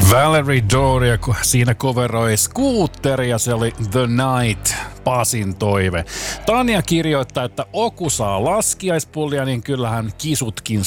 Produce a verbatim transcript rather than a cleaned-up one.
Valerie Doria siinä coveroi Scooter ja se oli The Night, Pasin toive. Tanja kirjoittaa, että Oku saa laskiaispullia, niin kyllähän kisutkin